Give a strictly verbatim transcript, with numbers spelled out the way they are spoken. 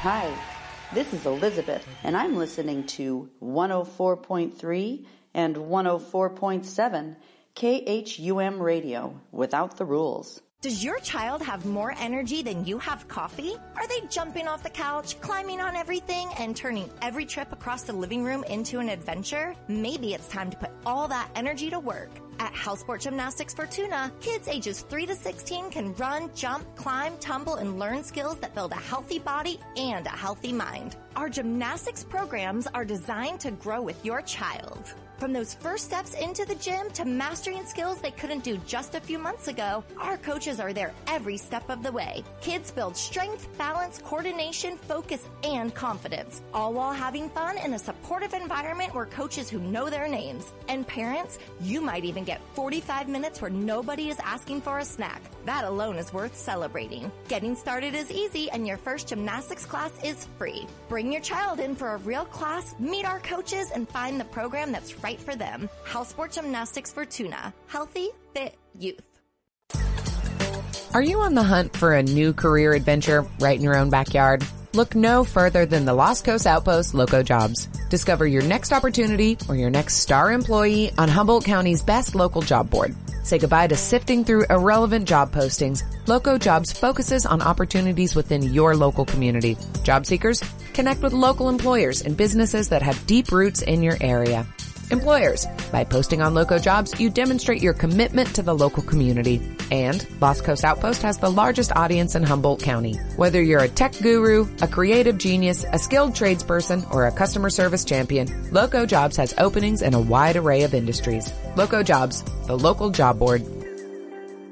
Hi, this is Elizabeth, and I'm listening to one oh four point three and one oh four point seven K H U M Radio, Without the Rules. Does your child have more energy than you have coffee? Are they jumping off the couch, climbing on everything, and turning every trip across the living room into an adventure? Maybe it's time to put all that energy to work. At House Sport Gymnastics Fortuna, kids ages three to sixteen can run, jump, climb, tumble, and learn skills that build a healthy body and a healthy mind. Our gymnastics programs are designed to grow with your child. From those first steps into the gym to mastering skills they couldn't do just a few months ago, our coaches are there every step of the way. Kids build strength, balance, coordination, focus, and confidence, all while having fun in a supportive environment where coaches who know their names. And parents, you might even get forty-five minutes where nobody is asking for a snack. That alone is worth celebrating. Getting started is easy, and your first gymnastics class is free. Bring your child in for a real class, meet our coaches, and find the program that's right for them. House Sport Gymnastics Fortuna. Healthy, fit youth. Are you on the hunt for a new career adventure right in your own backyard? Look no further than the Los Coast Outpost Loco Jobs. Discover your next opportunity or your next star employee on Humboldt County's best local job board. Say goodbye to sifting through irrelevant job postings. Loco Jobs focuses on opportunities within your local community. Job seekers, connect with local employers and businesses that have deep roots in your area. Employers, by posting on Loco Jobs, you demonstrate your commitment to the local community. And Los Coast Outpost has the largest audience in Humboldt County. Whether you're a tech guru, a creative genius, a skilled tradesperson, or a customer service champion, Loco Jobs has openings in a wide array of industries. Loco Jobs, the local job board.